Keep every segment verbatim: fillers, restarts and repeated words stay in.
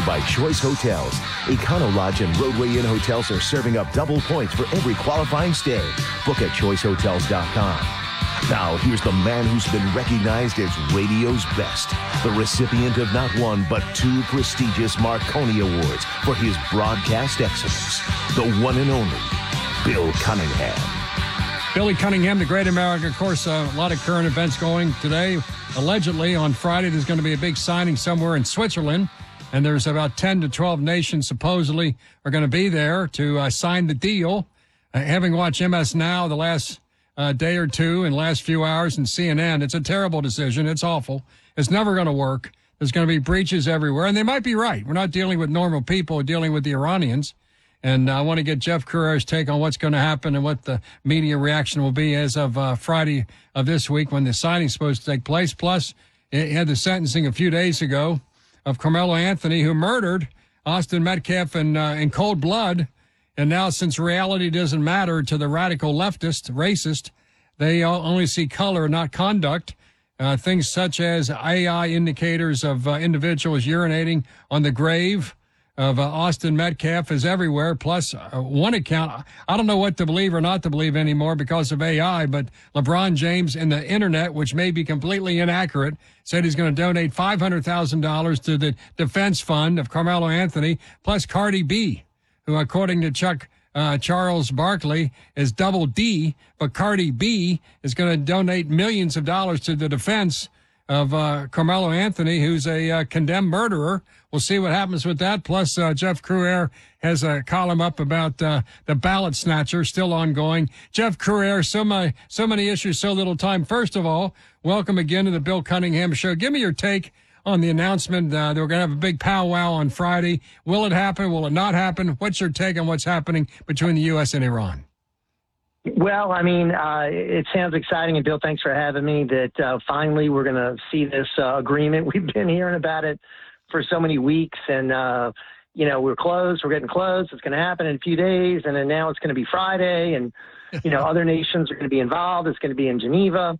you by Choice Hotels. Econo Lodge and Roadway Inn hotels are serving up double points for every qualifying stay. Book at choice hotels dot com. Now, here's the man who's been recognized as radio's best, the recipient of not one, but two prestigious Marconi Awards for his broadcast excellence, the one and only Bill Cunningham. Billy Cunningham, the great American. Of course, uh, a lot of current events going today. Allegedly, on Friday, there's going to be a big signing somewhere in Switzerland, and there's about ten to twelve nations supposedly are going to be there to uh, sign the deal. Uh, having watched M S Now the last uh, day or two and last few hours in C N N, it's a terrible decision. It's awful. It's never going to work. There's going to be breaches everywhere, and they might be right. We're not dealing with normal people. We're dealing with the Iranians. And I want to get Jeff Crouer's take on what's going to happen and what the media reaction will be as of uh, Friday of this week when the signing's supposed to take place. Plus, he had the sentencing a few days ago of Carmelo Anthony, who murdered Austin Metcalf in, uh, in cold blood. And now, since reality doesn't matter to the radical leftist, racist, they only see color, not conduct. Uh, things such as A I indicators of uh, individuals urinating on the grave of uh, Austin Metcalf is everywhere. Plus, uh, one account, I don't know what to believe or not to believe anymore because of A I, but LeBron James and the internet, which may be completely inaccurate, said he's going to donate five hundred thousand dollars to the defense fund of Carmelo Anthony, plus Cardi B, who, according to Chuck uh, Charles Barkley, is double D, but Cardi B is going to donate millions of dollars to the defense of uh, Carmelo Anthony, who's a uh, condemned murderer. We'll see what happens with that. Plus, uh, Jeff Crouer has a column up about uh, the ballot snatcher, still ongoing. Jeff Crouer, so many, so many issues, so little time. First of all, welcome again to the Bill Cunningham Show. Give me your take on the announcement uh, that we're going to have a big powwow on Friday. Will it happen? Will it not happen? What's your take on what's happening between the U S and Iran? Well, I mean, uh, it sounds exciting, and Bill, thanks for having me, that uh, finally we're going to see this uh, agreement. We've been hearing about it for so many weeks, and, uh, you know, we're close, we're getting close, it's going to happen in a few days, and then now it's going to be Friday, and, you know, other nations are going to be involved. It's going to be in Geneva.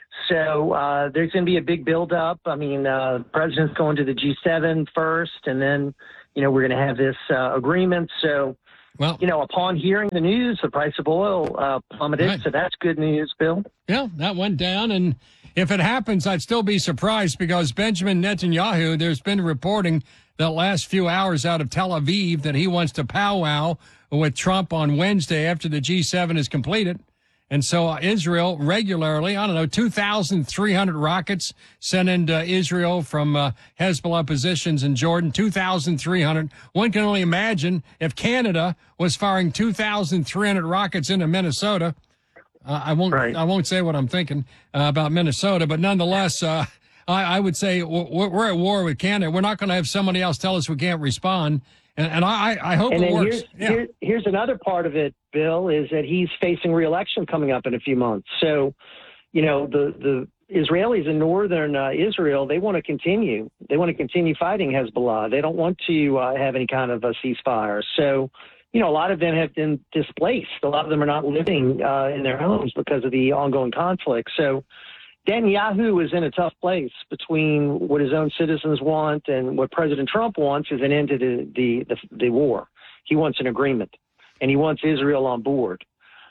So uh, there's going to be a big buildup. I mean, uh, the president's going to the G seven first, and then, you know, we're going to have this uh, agreement. So, well, you know, upon hearing the news, the price of oil uh, plummeted. Right. So that's good news, Bill. Yeah, that went down. And if it happens, I'd still be surprised because Benjamin Netanyahu, there's been reporting the last few hours out of Tel Aviv that he wants to powwow with Trump on Wednesday after the G seven is completed. And so uh, Israel regularly, I don't know, two thousand three hundred rockets sent into Israel from uh, Hezbollah positions in Jordan, two thousand three hundred. One can only imagine if Canada was firing two thousand three hundred rockets into Minnesota. Uh, I won't right. I won't say what I'm thinking uh, about Minnesota, but nonetheless, uh, I, I would say we're, we're at war with Canada. We're not going to have somebody else tell us we can't respond. And, and I, I hope and it works. Here's, yeah. here, here's another part of it, Bill, is that he's facing re-election coming up in a few months. So, you know, the, the Israelis in northern uh, Israel, they want to continue. They want to continue fighting Hezbollah. They don't want to uh, have any kind of a ceasefire. So, you know, a lot of them have been displaced. A lot of them are not living uh, in their homes because of the ongoing conflict. So Netanyahu is in a tough place between what his own citizens want and what President Trump wants is an end to the, the, the, the war. He wants an agreement, and he wants Israel on board.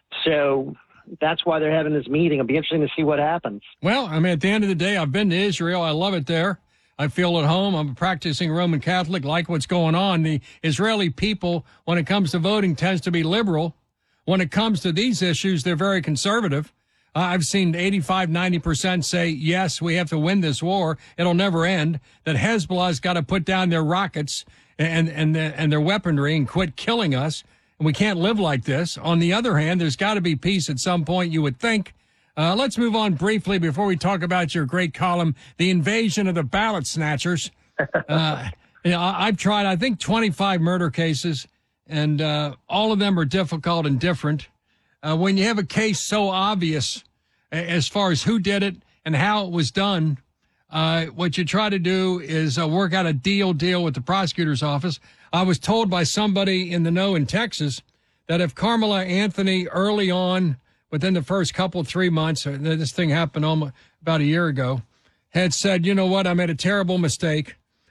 So that's why they're having this meeting. It'll be interesting to see what happens. Well, I mean, at the end of the day, I've been to Israel. I love it there. I feel at home. I'm a practicing Roman Catholic, like what's going on. The Israeli people, when it comes to voting, tends to be liberal. When it comes to these issues, they're very conservative. Uh, I've seen eighty-five, ninety percent say, yes, we have to win this war. It'll never end. That Hezbollah's got to put down their rockets and, and, and their weaponry and quit killing us. And we can't live like this. On the other hand, there's got to be peace at some point, you would think. Uh, let's move on briefly before we talk about your great column, the invasion of the ballot snatchers. Uh, you know, I've tried, I think, twenty-five murder cases, and uh, all of them are difficult and different. Uh, when you have a case so obvious as far as who did it and how it was done, uh, what you try to do is uh, work out a deal deal with the prosecutor's office. I was told by somebody in the know in Texas that if Carmelo Anthony early on, within the first couple, three months, this thing happened almost about a year ago, had said, you know what, I made a terrible mistake.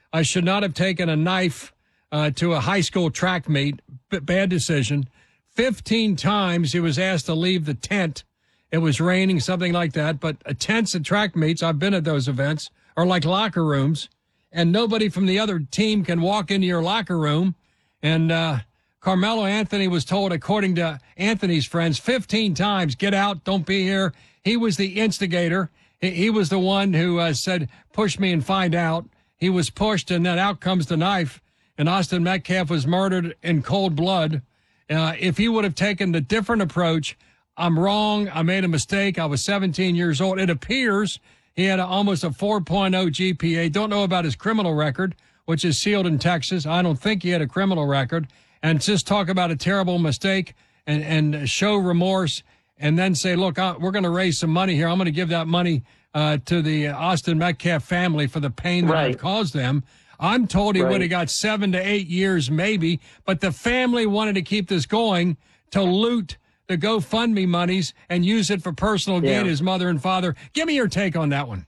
uh, should not have taken a knife uh, to a high school track meet. B- bad decision. Fifteen times he was asked to leave the tent. It was raining, something like that. But uh, tents at track meets, I've been at those events, are like locker rooms, and nobody from the other team can walk into your locker room. And uh, Carmelo Anthony was told, according to Anthony's friends, fifteen times, get out, don't be here. He was the instigator. He, he was the one who uh, said, push me and find out. He was pushed, and then out comes the knife. And Austin Metcalf was murdered in cold blood. Uh, if he would have taken the different approach, I'm wrong, I made a mistake, I was seventeen years old. It appears he had a, almost a four point oh G P A. Don't know about his criminal record, which is sealed in Texas. I don't think he had a criminal record. And just talk about a terrible mistake and, and show remorse and then say, look, I, we're going to raise some money here. I'm going to give that money uh, to the Austin Metcalf family for the pain that Right. I've caused them. I'm told he Right. would have got seven to eight years maybe, but the family wanted to keep this going to loot the GoFundMe monies and use it for personal gain, Yeah. his mother and father. Give me your take on that one.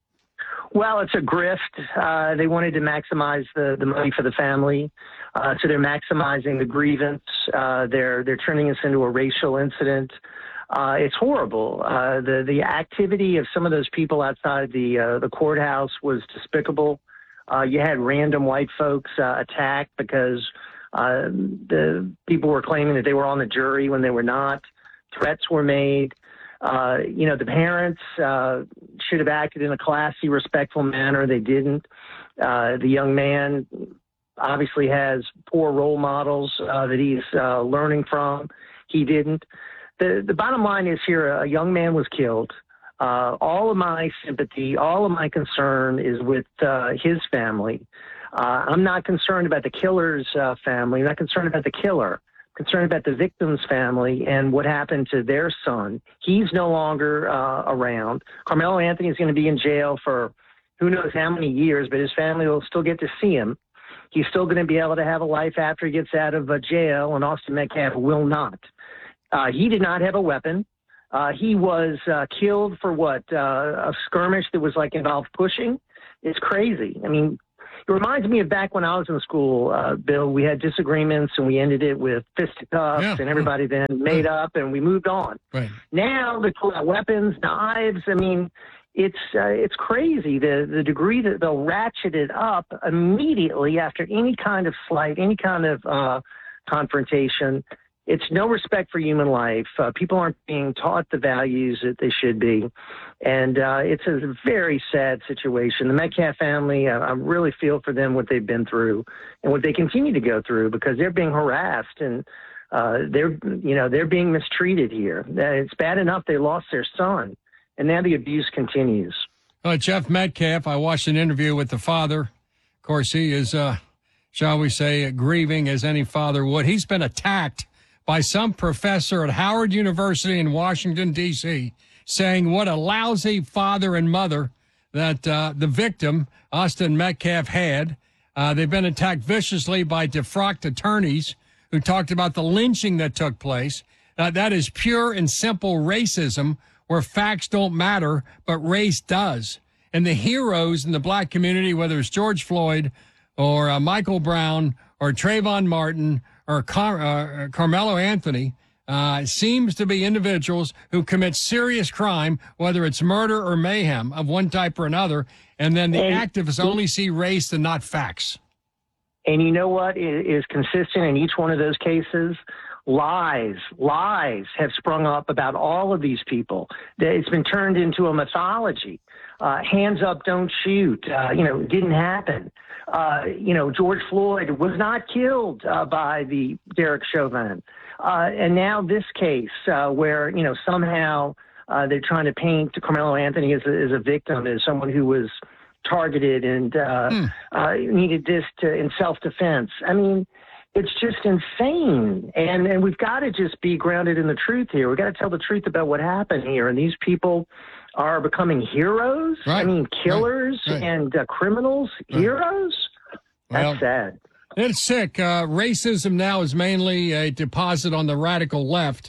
Well, it's a grift. Uh, they wanted to maximize the, the money for the family, uh, so they're maximizing the grievance. Uh, they're they're turning this into a racial incident. Uh, it's horrible. Uh, the the activity of some of those people outside the uh, the courthouse was despicable. Uh, you had random white folks uh, attacked because uh, the people were claiming that they were on the jury when they were not. Threats were made. Uh, you know, the parents uh, should have acted in a classy, respectful manner. They didn't. Uh, the young man obviously has poor role models uh, that he's uh, learning from. He didn't. The, the bottom line is here, a young man was killed. Uh, all of my sympathy, all of my concern is with uh, his family. Uh, I'm not concerned about the killer's uh, family. I'm not concerned about the killer. I'm concerned about the victim's family and what happened to their son. He's no longer uh, around. Carmelo Anthony is going to be in jail for who knows how many years, but his family will still get to see him. He's still going to be able to have a life after he gets out of uh, jail, and Austin Metcalf will not. Uh, he did not have a weapon. Uh, he was uh, killed for what? Uh, a skirmish that was like involved pushing. It's crazy. I mean, it reminds me of back when I was in school, uh, Bill. We had disagreements and we ended it with fisticuffs, Yeah. and everybody then made up and we moved on. Right. Now they pull out weapons, knives. I mean, it's uh, it's crazy the the degree that they'll ratchet it up immediately after any kind of slight, any kind of uh, confrontation. It's no respect for human life. Uh, people aren't being taught the values that they should be. And uh, it's a very sad situation. The Metcalf family, uh, I really feel for them what they've been through and what they continue to go through because they're being harassed and uh, they're, you know, they're being mistreated here. Uh, It's bad enough they lost their son, and now the abuse continues. Uh, Jeff Metcalf, I watched an interview with the father. Of course, he is, uh, shall we say, grieving as any father would. He's been attacked by some professor at Howard University in Washington, D C, saying what a lousy father and mother that uh, the victim, Austin Metcalf, had. Uh, they've been attacked viciously by defrocked attorneys who talked about the lynching that took place. Uh, that is pure and simple racism where facts don't matter, but race does. And the heroes in the black community, whether it's George Floyd or uh, Michael Brown or Trayvon Martin or Car- uh, Carmelo Anthony, uh, seems to be individuals who commit serious crime, whether it's murder or mayhem of one type or another, and then the And- activists only see race and not facts. And you know what is consistent in each one of those cases? Lies, lies have sprung up about all of these people. It's been turned into a mythology. Uh, hands up, don't shoot. Uh, you know, it didn't happen. Uh, you know, George Floyd was not killed uh, by the Derek Chauvin. Uh, and now this case uh, where, you know, somehow uh, they're trying to paint Carmelo Anthony as a, as a victim, as someone who was targeted and uh, mm. uh, needed this to, in self-defense. I mean, it's just insane. And, and we've got to just be grounded in the truth here. We've got to tell the truth about what happened here. And these people are becoming heroes. Right. I mean, killers right. Right. and uh, criminals, right. heroes. That's well, sad. It's sick. Uh, racism now is mainly a deposit on the radical left.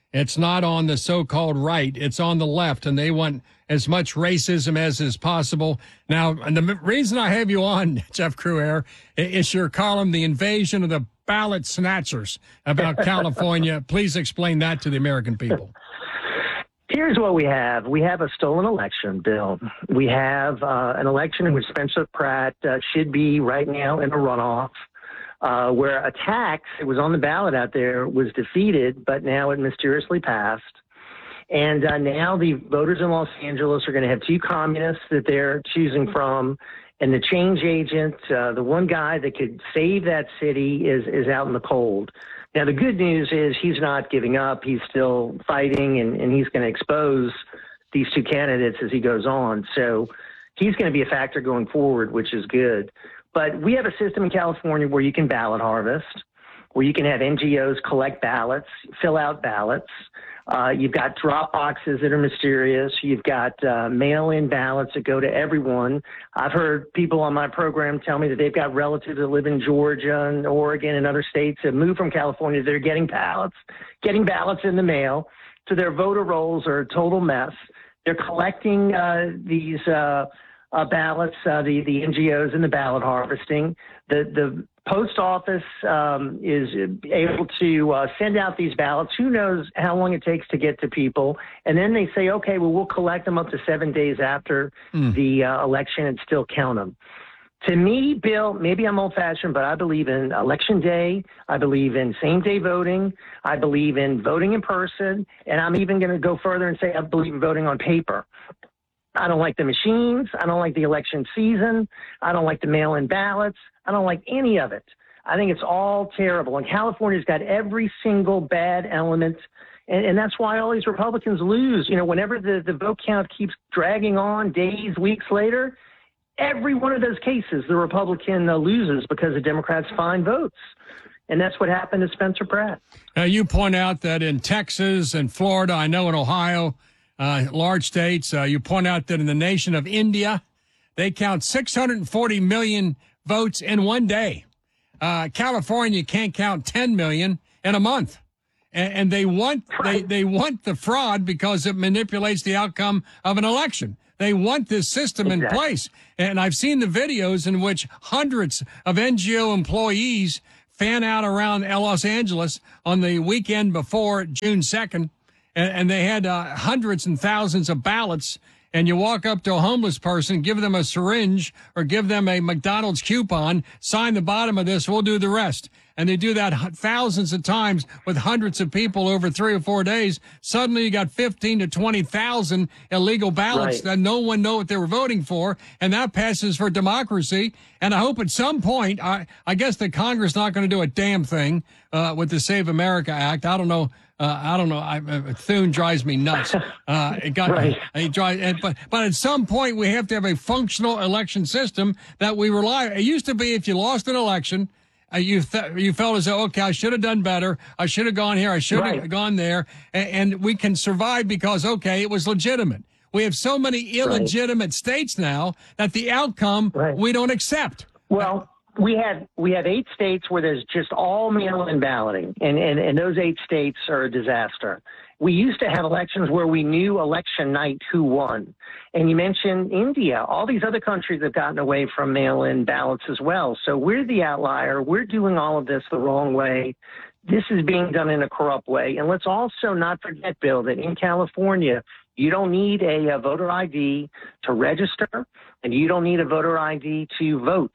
It's not on the so-called right. It's on the left, and they want as much racism as is possible. Now, and the reason I have you on, Jeff Crouere, is your column, The Invasion of the Ballot Snatchers, about California. Please explain that to the American people. Here's what we have. We have a stolen election, Bill. We have uh, an election in which Spencer Pratt uh, should be right now in a runoff, uh, where a tax, it was on the ballot out there, was defeated, but now it mysteriously passed. And uh, now the voters in Los Angeles are going to have two communists that they're choosing from. And the change agent, uh, the one guy that could save that city, is is out in the cold. Now, the good news is he's not giving up. He's still fighting, and, and he's going to expose these two candidates as he goes on. So he's going to be a factor going forward, which is good. But we have a system in California where you can ballot harvest, where you can have N G Os collect ballots, fill out ballots. Uh, you've got drop boxes that are mysterious. You've got uh, mail-in ballots that go to everyone. I've heard people on my program tell me that they've got relatives that live in Georgia and Oregon and other states that moved from California that are getting ballots, getting ballots in the mail. So their voter rolls are a total mess. They're collecting uh, these uh, uh, ballots, uh, the, the N G Os and the ballot harvesting. The, the post office um, is able to uh, send out these ballots. Who knows how long it takes to get to people? And then they say, okay, well, we'll collect them up to seven days after mm. the uh, election and still count them. To me, Bill, maybe I'm old-fashioned, but I believe in Election Day. I believe in same-day voting. I believe in voting in person. And I'm even going to go further and say I believe in voting on paper. I don't like the machines. I don't like the election season. I don't like the mail-in ballots. I don't like any of it. I think it's all terrible. And California's got every single bad element. And, and that's why all these Republicans lose. You know, whenever the, the vote count keeps dragging on days, weeks later, every one of those cases, the Republican uh, loses because the Democrats find votes. And that's what happened to Spencer Pratt. Now, you point out that in Texas and Florida, I know in Ohio, uh, large states, uh, you point out that in the nation of India, they count six hundred forty million votes in one day. Uh, California can't count ten million in a month. And, and they want they, they want the fraud because it manipulates the outcome of an election. They want this system exactly. in place. And I've seen the videos in which hundreds of N G O employees fan out around Los Angeles on the weekend before June second. And, and they had uh, hundreds and thousands of ballots. And you walk up to a homeless person, give them a syringe or give them a McDonald's coupon, sign the bottom of this, we'll do the rest. And they do that thousands of times with hundreds of people over three or four days. Suddenly you got fifteen to twenty thousand illegal ballots right. that no one know what they were voting for. And that passes for democracy. And I hope at some point, I, I guess the Congress not going to do a damn thing uh, with the Save America Act. I don't know. Uh, I don't know. I, uh, Thune drives me nuts. Uh, it got, right. it drives, and, but, but at some point we have to have a functional election system that we rely on. It used to be if you lost an election, uh, you th- you felt as though, okay, I should have done better. I should have gone here. I should have right. gone there. And, and we can survive because, okay, it was legitimate. We have so many illegitimate right. states now that the outcome right. we don't accept. Well, We have we have eight states where there's just all mail-in balloting, and, and, and those eight states are a disaster. We used to have elections where we knew election night who won. And you mentioned India. All these other countries have gotten away from mail-in ballots as well. So we're the outlier. We're doing all of this the wrong way. This is being done in a corrupt way. And let's also not forget, Bill, that in California, you don't need a, a voter I D to register, and you don't need a voter I D to vote.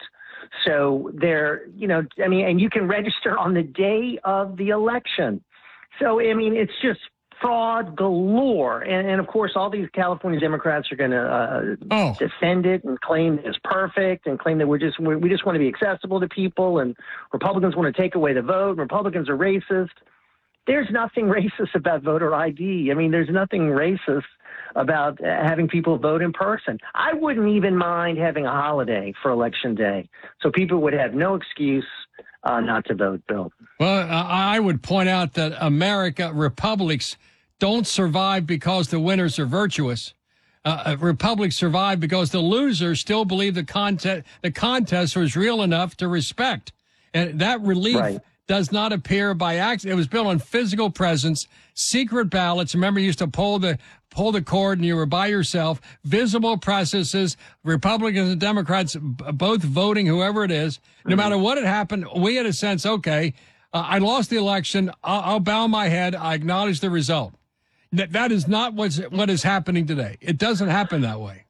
So there, you know, I mean, and you can register on the day of the election. So, I mean, it's just fraud galore. And, and of course, all these California Democrats are going to uh, oh. defend it and claim it's perfect and claim that we're just, we just want to be accessible to people, and Republicans want to take away the vote, and Republicans are racist. There's nothing racist about voter I D. I mean, there's nothing racist about having people vote in person. I wouldn't even mind having a holiday for Election Day, so people would have no excuse uh, not to vote, Bill. Well, I would point out that America, republics don't survive because the winners are virtuous. Uh, republics survive because the losers still believe the contest, the contest was real enough to respect. And that relief, right. does not appear by accident. It was built on physical presence, secret ballots. Remember, you used to pull the pull the cord and you were by yourself. Visible processes, Republicans and Democrats both voting, whoever it is. No matter what had happened, we had a sense, okay, uh, I lost the election. I'll, I'll bow my head. I acknowledge the result. That, that is not what's, what is happening today. It doesn't happen that way.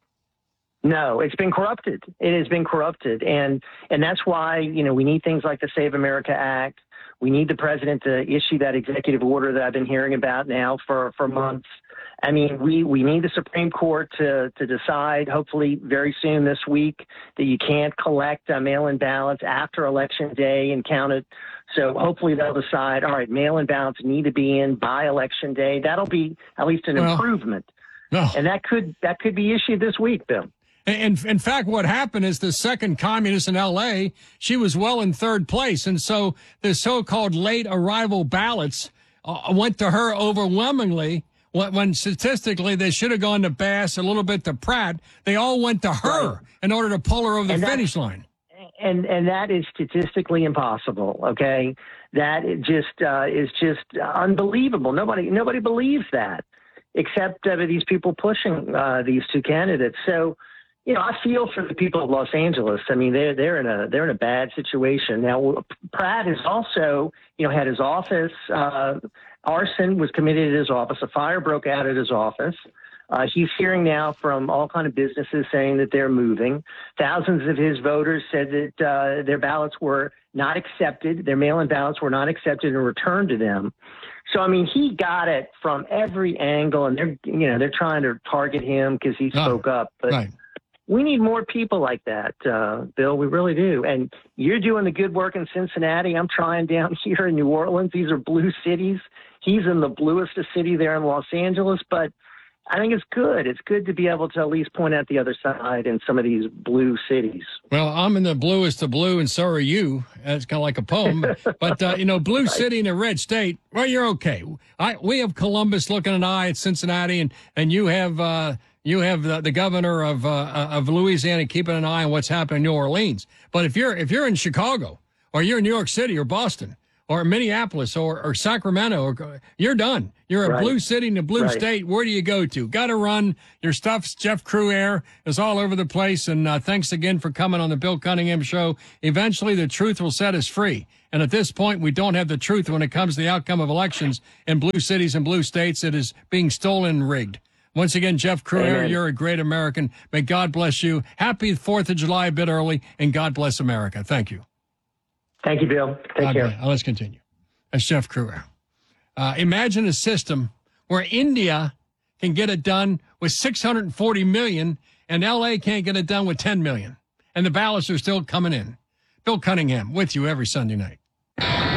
No, it's been corrupted. It has been corrupted. And and that's why, you know, we need things like the Save America Act. We need the president to issue that executive order that I've been hearing about now for, for months. I mean, we, we need the Supreme Court to, to decide, hopefully very soon this week, that you can't collect uh, mail-in ballots after Election Day and count it. So hopefully they'll decide, all right, mail-in ballots need to be in by Election Day. That'll be at least an well, improvement. No. And that could that could be issued this week, Bill. And in fact, what happened is the second communist in L A, she was well in third place. And so the so-called late arrival ballots uh, went to her overwhelmingly. When, when statistically they should have gone to Bass, a little bit to Pratt. They all went to her right. in order to pull her over the and finish line. And and that is statistically impossible. Okay, that it just uh, is just unbelievable. Nobody nobody believes that, except uh, these people pushing uh, these two candidates. So, you know, I feel for the people of Los Angeles. I mean, they're they're in a they're in a bad situation now. Pratt is also, you know, had his office uh, arson was committed at his office. A fire broke out at his office. Uh, he's hearing now from all kind of businesses saying that they're moving. Thousands of his voters said that uh, their ballots were not accepted. Their mail-in ballots were not accepted and returned to them. So, I mean, he got it from every angle, and they're, you know, they're trying to target him because he spoke oh, up. But right. we need more people like that, uh, Bill. We really do. And you're doing the good work in Cincinnati. I'm trying down here in New Orleans. These are blue cities. He's in the bluest city there in Los Angeles, but I think it's good. It's good to be able to at least point out the other side in some of these blue cities. Well, I'm in the bluest of blue, and so are you. It's kind of like a poem. But, uh, you know, blue right. city in a red state, well, you're okay. I, we have Columbus looking an eye at Cincinnati, and, and you have uh, you have the, the governor of uh, of Louisiana keeping an eye on what's happening in New Orleans. But if you're if you're in Chicago, or you're in New York City or Boston, or Minneapolis or, or Sacramento, or, you're done. You're a right. blue city in a blue right. state. Where do you go to? Got to run. Your stuff's Jeff Cruaire is all over the place. And uh, thanks again for coming on the Bill Cunningham Show. Eventually, the truth will set us free. And at this point, we don't have the truth when it comes to the outcome of elections in blue cities and blue states. It is being stolen and rigged. Once again, Jeff Cruaire, Amen. You're a great American. May God bless you. Happy fourth of July a bit early, and God bless America. Thank you. Thank you, Bill. Take God care. Bless. Let's continue. That's Jeff Cruaire. Uh, imagine a system where India can get it done with six hundred forty million and L A can't get it done with ten million. And the ballots are still coming in. Bill Cunningham with you every Sunday night.